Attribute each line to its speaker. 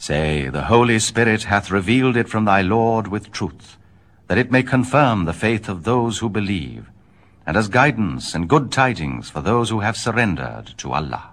Speaker 1: Say, the Holy Spirit hath revealed it from thy Lord with truth, that it may confirm the faith of those who believe, and as guidance and good tidings for those who have surrendered to Allah.